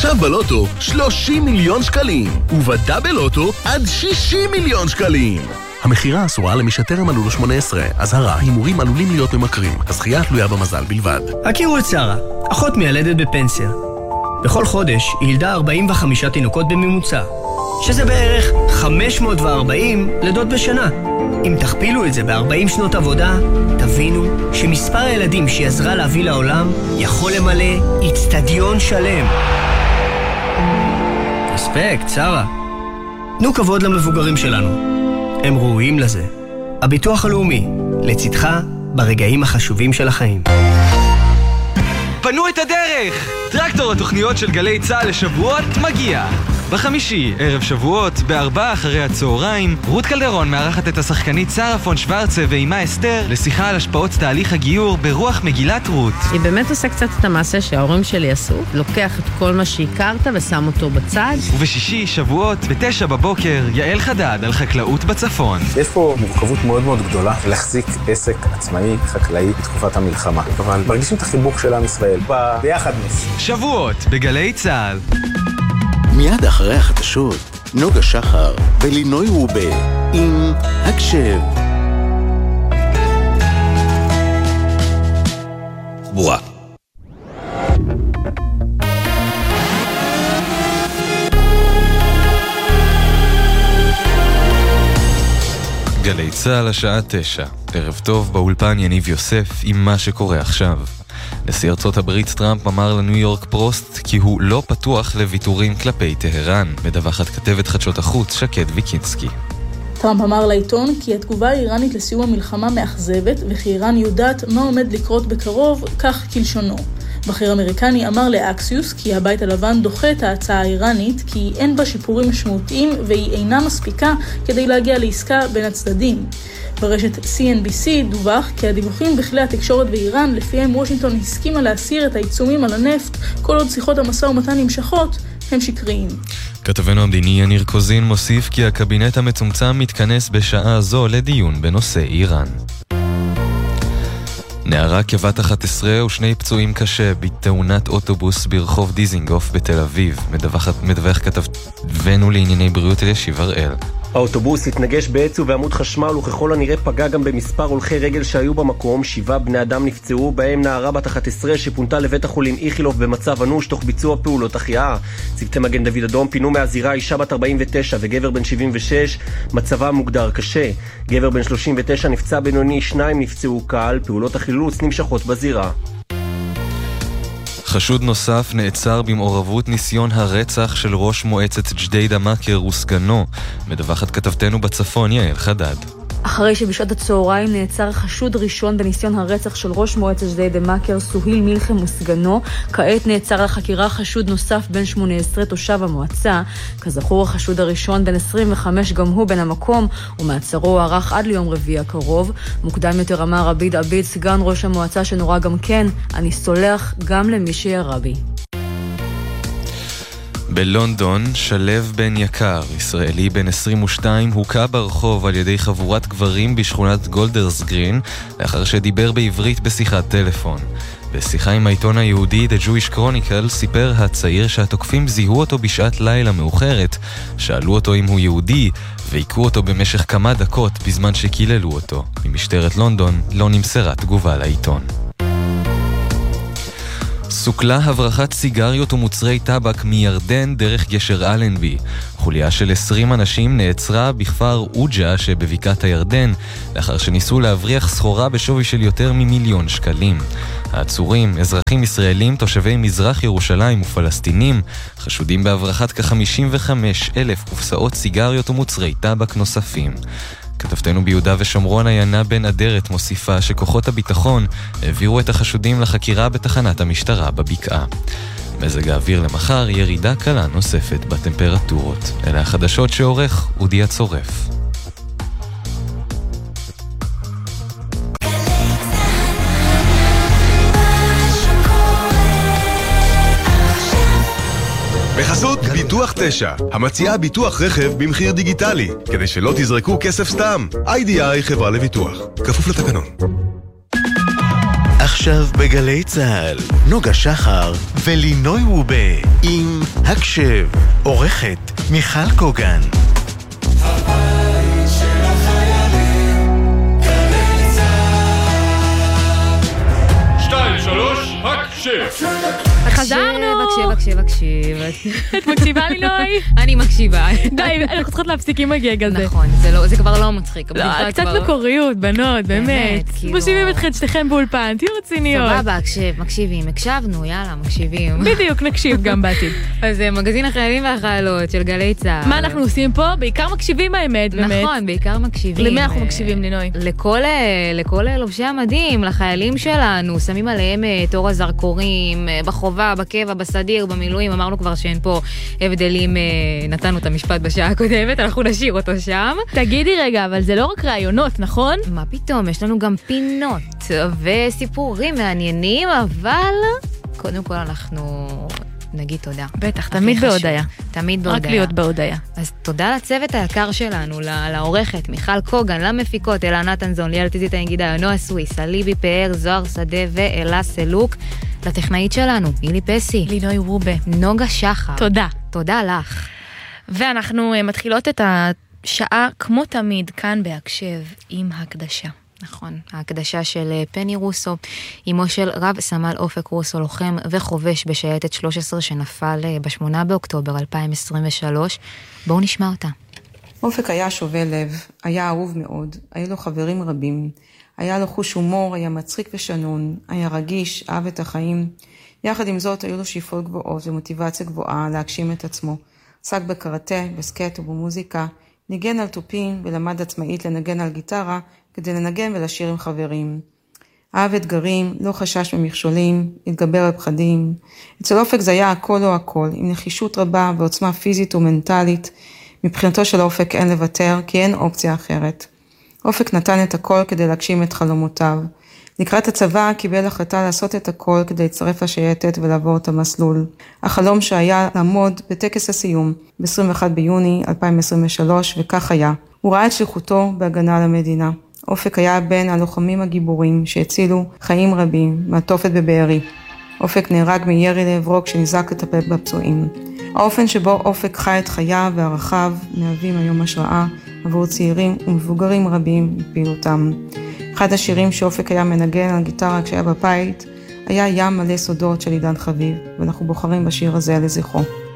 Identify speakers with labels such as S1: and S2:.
S1: עכשיו בלוטו 30 מיליון שקלים, ובדאבל לוטו עד 60 מיליון שקלים. המחירה אסורה למי שטרם מלאו לו 18. אזהרה, הימורים עלולים להיות ממכרים. הזכייה תלויה במזל בלבד.
S2: הכירו את שרה, אחות מיילדת בפנסיה. בכל חודש היא ילדה 45 תינוקות בממוצע, שזה בערך 540 לידות בשנה. אם תכפילו את זה ב-40 שנות עבודה, תבינו שמספר הילדים שהיא עזרה להביא לעולם יכול למלא אצטדיון שלם. אספקט, שרה. תנו כבוד למבוגרים שלנו. הם ראויים לזה. הביטוח הלאומי, לצדך ברגעים החשובים של החיים.
S3: פנו את הדרך! טרקטור התוכניות של גלי צהל לשבועות מגיע! בחמישי, ערב שבועות, ב4 אחרי הצהריים, רות קלדרון מארחת את השחקנית שרה פון שוורצה ואימה אסתר לשיחה על השפעות תהליך הגיור ברוח מגילת רות.
S4: היא באמת עושה קצת את המעשה שההורים שלי עשו, לוקח את כל מה שהכרת ושם אותו בצד.
S3: ובשישי, שבועות, ב9 בבוקר, יעל חדד על חקלאות בצפון.
S5: יש פה מורכבות מאוד מאוד גדולה להחזיק עסק עצמאי חקלאי בתקופת המלחמה, אבל מרגישים את החיבור של עם ישראל ביחדנס.
S3: שבועות בגלי צהל.
S6: מיד אחרי החדשות, נוגה שחר ולינוי רובה עם הקשב.
S1: בועה.
S3: גלי צהל השעה 9. ערב טוב, באולפן יניב יוסף עם מה שקורה עכשיו. נשיא ארצות הברית טראמפ אמר לניו יורק פוסט כי הוא לא פתוח לוויתורים כלפי טהרן, מדווחת כתבת חדשות החוץ שקד ויקינסקי.
S7: טראמפ אמר לעיתון כי התגובה האיראנית לסיום המלחמה מאכזבת וכי איראן יודעת מה עומד לקרות בקרוב, כך כלשונו. בכיר אמריקני אמר לאקסיוס כי הבית הלבן דוחה את ההצעה האיראנית כי אין בה שיפורים משמעותיים והיא אינה מספיקה כדי להגיע לעסקה בין הצדדים. ברשת CNBC דווח כי הדיווחים בכלי התקשורת באיראן לפיהם וושינגטון הסכימה להסיר את העיצומים על הנפט כל עוד שיחות המשא ומתן נמשכות הם שקריים.
S3: כתבנו המדיני יניר קוזין מוסיף כי הקבינט המצומצם מתכנס בשעה זו לדיון בנושא איראן. נערה כבת 11 ושני פצועים קשה בתאונת אוטובוס ברחוב דיזינגוף בתל אביב, מדווח כתבנו לענייני בריאות אלישיב הראל.
S8: האוטובוס התנגש בעץ ובעמוד חשמל וככל הנראה פגע גם במספר הולכי רגל שהיו במקום. 7 בני אדם נפצעו, בהם נערה בת 11 שפונתה לבית החולים איכילוב במצב אנוש תוך ביצוע פעולות החייאה. צוותי מגן דוד אדום פינו מהזירה אישה בת 49 וגבר בן 76, מצבה מוגדר קשה. גבר בן 39 נפצע בינוני, 2 נפצעו קל, פעולות החילוץ נמשכות בזירה.
S3: חשוד נוסף נעצר במעורבות ניסיון הרצח של ראש מועצת ג'דיידה מכר וסגנו, מדווחת כתבתנו בצפון יעל חדד.
S9: אחרי שבשעת הצהריים נעצר חשוד ראשון בניסיון הרצח של ראש מועצת ג'דיידה מכר סוהיל מלחם וסגנו, כעת נעצר לחקירה חשוד נוסף בן 18 תושב המועצה. כזכור החשוד הראשון בן 25 גם הוא בן המקום ומעצרו ערך עד ליום רביעי הקרוב. מוקדם יותר אמר עביד עביד סגן ראש המועצה שנורא גם כן, אני סולח גם למי שירה בי.
S3: בלונדון, שלב בן יקר, ישראלי בן 22, הוקע ברחוב על ידי חבורת גברים בשכונת גולדרס גרין, לאחר שדיבר בעברית בשיחת טלפון. בשיחה עם העיתון היהודי The Jewish Chronicle סיפר הצעיר שהתוקפים זיהו אותו בשעת לילה מאוחרת, שאלו אותו אם הוא יהודי, ועיקו אותו במשך כמה דקות בזמן שקיללו אותו. ממשטרת לונדון לא נמסרה תגובה לעיתון. סוכלה הברחת סיגריות ומוצרי טבק מירדן דרך גשר אלנבי. חוליה של 20 אנשים נעצרה בכפר אוג'ה שבבקעת הירדן, לאחר שניסו להבריח סחורה בשווי של יותר מ1,000,000 שקלים. העצורים, אזרחים ישראלים, תושבי מזרח ירושלים ופלסטינים, חשודים בהברחת כ-55,000 קופסאות סיגריות ומוצרי טבק נוספים. כתבתנו ביהודה ושומרון עיינה בן אדרת מוסיפה שכוחות הביטחון העבירו את החשודים לחקירה בתחנת המשטרה בבקעה. מזג האוויר למחר, ירידה קלה נוספת בטמפרטורות. אלה החדשות שעורך אודי הצורף.
S10: בחסות ביטוח 9, המציעה ביטוח רכב במחיר דיגיטלי, כדי שלא תזרקו כסף סתם. IDI חברה לביטוח, כפוף לתקנון.
S6: עכשיו בגלי צהל, נוגה שחר ולינוי רובה עם הקשב, עורכת מיכל קוגן.
S11: חזרנו!
S9: מקשיב.
S11: את מקשיבה לי, נוי?
S9: אני מקשיבה.
S11: די, אנחנו צריכות להפסיק עם הגג הזה.
S9: נכון, זה כבר לא מצחיק.
S11: קצת מקוריות, בנות, באמת. מושיבים אתכם שתיכם באולפן, תהיו רציניות.
S9: סבבה, מקשיבים, הקשבנו, יאללה, מקשיבים.
S11: בדיוק, נקשיב גם בעתיד.
S9: אז מגזין החיילים והחיילות של גלי צה"ל.
S11: מה אנחנו עושים פה? בעיקר מקשיבים האמת, באמת.
S9: נכון, בעיקר מקשיבים.
S11: למי אנחנו מקשיבים, נינוי?
S9: לכל לובשי המדים, לחיילים שלנו, שמים עליהם תור הזרקורים, בחובה, בקבע, בסדיר, במילואים, אמרנו כבר שאין פה הבדלים, נתנו את המשפט בשעה הקודמת, אנחנו נשאיר אותו שם.
S11: תגידי רגע, אבל זה לא רק רעיונות, נכון?
S9: מה פתאום, יש לנו גם פינות וסיפורים מעניינים, אבל קודם כל אנחנו נגיד תודה.
S11: בטח, תמיד בהודעה.
S9: תמיד בהודעה.
S11: רק להיות בהודעה.
S9: אז תודה לצוות היקר שלנו, לעורכת, מיכל קוגן, למפיקות, אלה נתנזון, ליאל טיזית הנגידה, נועה סוויס, ליבי פאר, זוהר שדה ואלה סלוק, לטכנאית שלנו, אילי פסי.
S11: לינוי רובה.
S9: נוגה שחר.
S11: תודה.
S9: תודה לך.
S11: ואנחנו מתחילות את השעה, כמו תמיד, כאן בהקשב, עם הקדשה.
S9: נכון, ההקדשה של פני רוסו, אמו של רב סמל אופק רוסו, לוחם וחובש בשייטת 13 שנפל ב8 באוקטובר 2023. בואו נשמע אותה.
S12: אופק היה שובה לב, היה אהוב מאוד, היה לו חברים רבים, היה לו חוש הומור, היה מצחיק ושנון, היה רגיש, אהב את החיים. יחד עם זאת, היו לו שאיפות גבוהות ומוטיבציה גבוהה להגשים את עצמו. עסק בקראטה, בסקט ובמוזיקה, ניגן על טופים ולמד עצמאית לנגן על גיטרה כדי לנגן ולשיר עם חברים. אהב אתגרים, לא חשש ממכשולים, התגבר על פחדים. אצל אופק זה היה הכל או הכל, עם נחישות רבה ועוצמה פיזית ומנטלית. מבחינתו של אופק אין לוותר, כי אין אופציה אחרת. אופק נתן את הכל כדי להגשים את חלומותיו. לקראת הצבא קיבל החלטה לעשות את הכל כדי להצטרף לשייטת ולעבור את המסלול. החלום שהיה לעמוד בטקס הסיום ב-21 ביוני 2023, וכך היה. הוא ראה את שליחותו בהגנה על המדינה. אופק היה בין הלוחמים הגיבורים שהצילו חיים רבים מהתופת בבארי. אופק נהרג מירי לעברו כשנזעק לטפל בפצועים. האופן שבו אופק חי את חייו וערכיו מהווים היום השראה עבור צעירים ומבוגרים רבים בפעילותם. אחד השירים שאופק היה מנגן על גיטרה כשהיה בבית היה ים מלא סודות של עידן חביב, ואנחנו בוחרים בשיר הזה לזכרו.